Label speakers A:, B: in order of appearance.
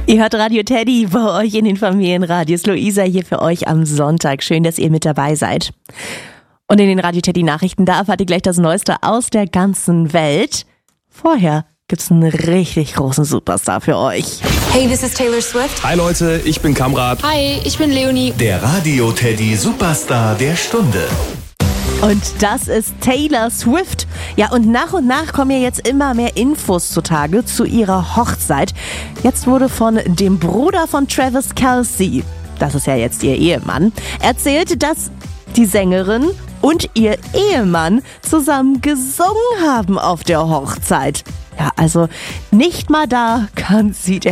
A: Ihr hört Radio Teddy bei euch in den Familienradios. Luisa hier für euch am Sonntag. Schön, dass ihr mit dabei seid. Und in den Radio Teddy Nachrichten, da erfahrt ihr gleich das Neueste aus der ganzen Welt. Vorher gibt's einen richtig großen Superstar für euch.
B: Hey, this is Taylor Swift.
C: Hi Leute, ich bin Kamrat.
B: Hi, ich bin Leonie.
D: Der Radio Teddy Superstar der Stunde.
A: Und das ist Taylor Swift. Ja, und nach kommen ja jetzt immer mehr Infos zutage zu ihrer Hochzeit. Jetzt wurde von dem Bruder von Travis Kelce, das ist ja jetzt ihr Ehemann, erzählt, dass die Sängerin und ihr Ehemann zusammen gesungen haben auf der Hochzeit. Ja, also nicht mal da kann sie der